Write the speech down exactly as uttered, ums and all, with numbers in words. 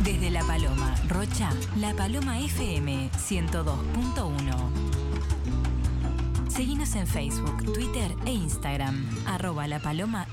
Desde La Paloma, Rocha, La Paloma F M ciento dos punto uno. Seguinos en Facebook, Twitter e Instagram, arroba La Paloma